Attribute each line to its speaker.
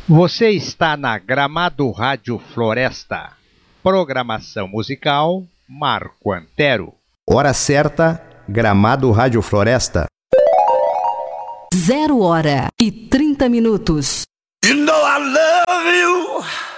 Speaker 1: Você está na Gramado Rádio Floresta. Programação musical Marco Antero.
Speaker 2: Hora certa, Gramado Rádio Floresta.
Speaker 3: 0h30.
Speaker 4: You know I love you.